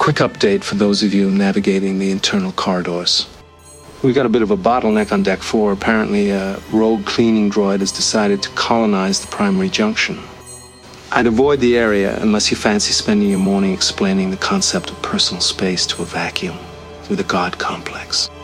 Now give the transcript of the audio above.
quick update for those of you navigating the internal corridors. We've got a bit of a bottleneck on Deck 4. Apparently, a rogue cleaning droid has decided to colonize the primary junction. I'd avoid the area unless you fancy spending your morning explaining the concept of personal space to a vacuum through the God complex.